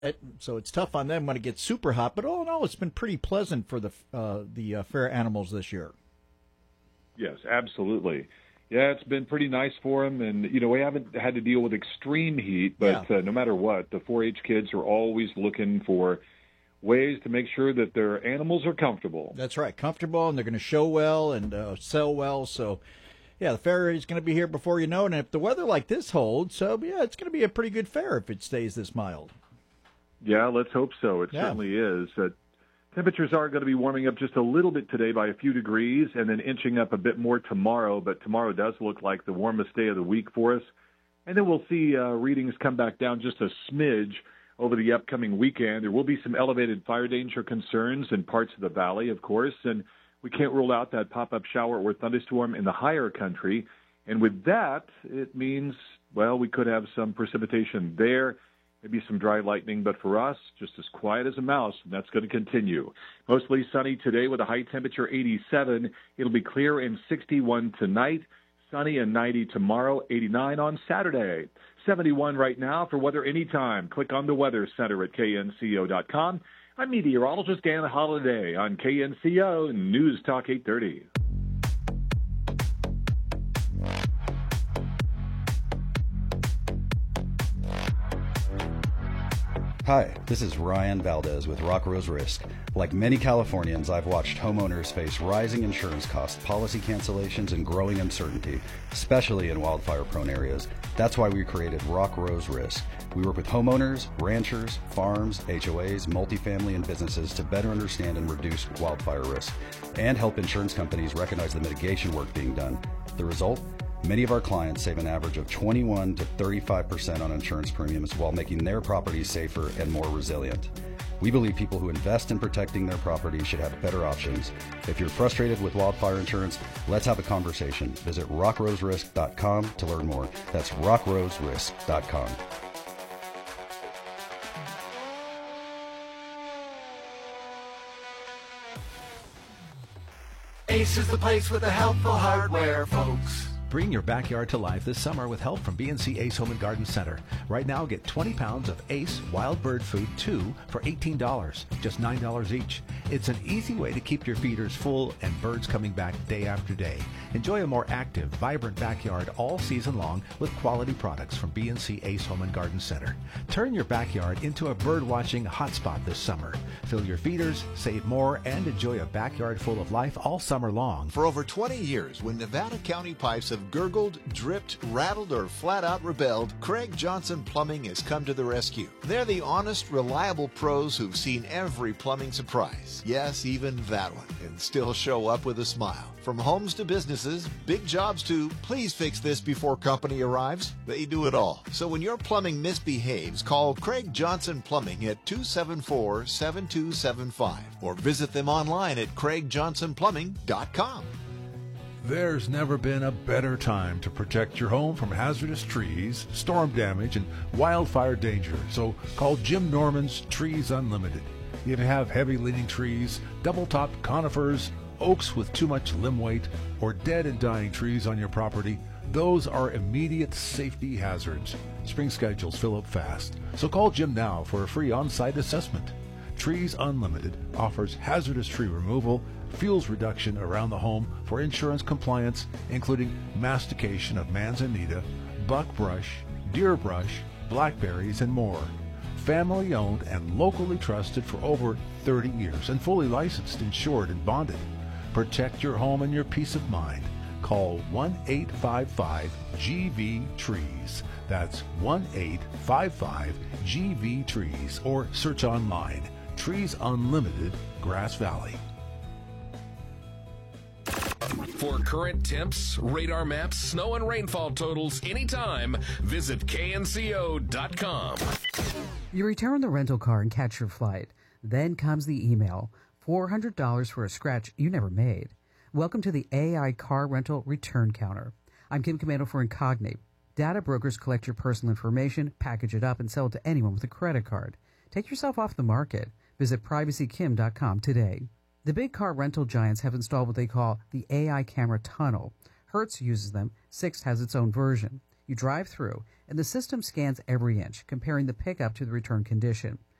So it's tough on them when it gets super hot. But all in all, it's been pretty pleasant for the fair animals this year. Yes, absolutely. Yeah, it's been pretty nice for them, and we haven't had to deal with extreme heat. But no matter what, the 4-H kids are always looking for ways to make sure that their animals are comfortable. That's right, comfortable, and they're going to show well and sell well. So, yeah, the fair is going to be here before you know it. And if the weather like this holds, it's going to be a pretty good fair if it stays this mild. Yeah, let's hope so. It certainly is. Temperatures are going to be warming up just a little bit today by a few degrees and then inching up a bit more tomorrow. But tomorrow does look like the warmest day of the week for us. And then we'll see readings come back down just a smidge over the upcoming weekend. There will be some elevated fire danger concerns in parts of the valley, of course. And we can't rule out that pop-up shower or thunderstorm in the higher country. And with that, it means, we could have some precipitation there. Maybe some dry lightning, but for us, just as quiet as a mouse, and that's going to continue. Mostly sunny today with a high temperature 87. It'll be clear and 61 tonight, sunny and 90 tomorrow, 89 on Saturday. 71 right now for weather anytime. Click on the Weather Center at knco.com. I'm meteorologist Dan Holliday on KNCO News Talk 830. Hi, this is Ryan Valdez with Rock Rose Risk. Like many Californians, I've watched homeowners face rising insurance costs, policy cancellations, and growing uncertainty, especially in wildfire-prone areas. That's why we created Rock Rose Risk. We work with homeowners, ranchers, farms, HOAs, multifamily, and businesses to better understand and reduce wildfire risk, and help insurance companies recognize the mitigation work being done. The result? Many of our clients save an average of 21 to 35% on insurance premiums while making their properties safer and more resilient. We believe people who invest in protecting their property should have better options. If you're frustrated with wildfire insurance, let's have a conversation. Visit rockroserisk.com to learn more. That's rockroserisk.com. Ace is the place with the helpful hardware, folks. Bring your backyard to life this summer with help from BNC Ace Home and Garden Center. Right now, get 20 pounds of Ace Wild Bird Food 2 for $18, just $9 each. It's an easy way to keep your feeders full and birds coming back day after day. Enjoy a more active, vibrant backyard all season long with quality products from BNC Ace Home and Garden Center. Turn your backyard into a bird-watching hotspot this summer. Fill your feeders, save more, and enjoy a backyard full of life all summer long. For over 20 years, when Nevada County pipes have gurgled, dripped, rattled, or flat out rebelled, Craig Johnson Plumbing has come to the rescue. They're the honest, reliable pros who've seen every plumbing surprise. Yes, even that one, and still show up with a smile. From homes to businesses, big jobs to please fix this before company arrives, they do it all. So when your plumbing misbehaves, call Craig Johnson Plumbing at 274-7275 or visit them online at craigjohnsonplumbing.com. There's never been a better time to protect your home from hazardous trees, storm damage, and wildfire danger. So call Jim Norman's Trees Unlimited. If you have heavy-leaning trees, double-topped conifers, oaks with too much limb weight, or dead and dying trees on your property, those are immediate safety hazards. Spring schedules fill up fast, so call Jim now for a free on-site assessment. Trees Unlimited offers hazardous tree removal, fuels reduction around the home for insurance compliance, including mastication of manzanita, buckbrush, deer brush, blackberries, and more. Family owned and locally trusted for over 30 years and fully licensed, insured, and bonded. Protect your home and your peace of mind. Call 1-855-GV-TREES. That's 1-855-GV-TREES or search online. Trees Unlimited, Grass Valley. For current temps, radar maps, snow and rainfall totals anytime, visit knco.com. You return the rental car and catch your flight. Then comes the email. $400 for a scratch you never made. Welcome to the AI Car Rental Return Counter. I'm Kim Commando for Incognate. Data brokers collect your personal information, package it up, and sell it to anyone with a credit card. Take yourself off the market. Visit privacykim.com today. The big car rental giants have installed what they call the AI Camera Tunnel. Hertz uses them. Sixt has its own version. You drive through, and the system scans every inch, comparing the pickup to the return condition.